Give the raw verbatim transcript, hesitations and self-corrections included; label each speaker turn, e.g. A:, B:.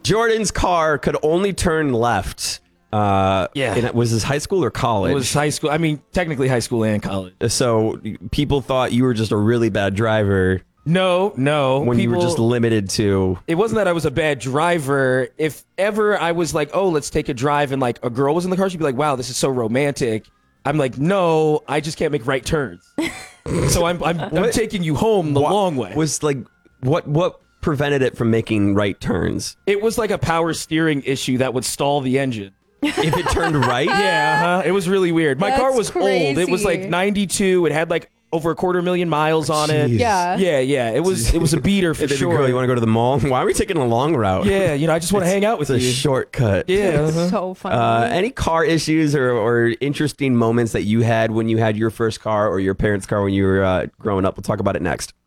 A: Jordan's car could only turn left. Uh,
B: Yeah.
A: in- was this high school or college?
B: It was high school. I mean, technically high school and college.
A: So people thought you were just a really bad driver
B: No, no.
A: when you
B: people,
A: were just limited to.
B: It wasn't that I was a bad driver. If ever I was like, oh, let's take a drive, and like a girl was in the car, she'd be like, wow, this is so romantic. I'm like, no, I just can't make right turns. So I'm I'm, I'm taking you home the
A: What
B: long way.
A: Was like what what prevented it from making right turns?
B: It was like a power steering issue that would stall the engine.
A: If it turned right,
B: Yeah, uh-huh. It was really weird. My car
C: That's
B: was old. It was like
C: crazy.
B: ninety-two. It had like over a quarter million miles on it.
A: Jeez.
C: Yeah.
B: Yeah, yeah. It was it was a beater for
A: Hey, baby
B: sure.
A: girl, you want to go to the mall? Why are we taking a long route?
B: Yeah, you know, I just want to hang out with
A: It's a
B: you.
A: shortcut.
B: Yeah.
C: It's
B: uh-huh.
C: so funny.
A: Uh, any car issues or, or interesting moments that you had when you had your first car or your parents' car when you were uh, growing up? We'll talk about it next.